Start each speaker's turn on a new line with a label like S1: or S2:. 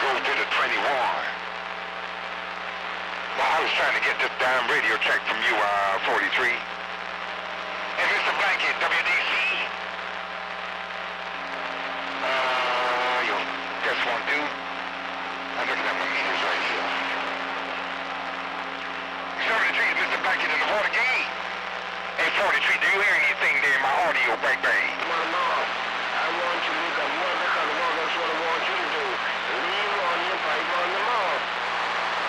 S1: go to the 21. Well, I was trying to get this damn radio check from you, 40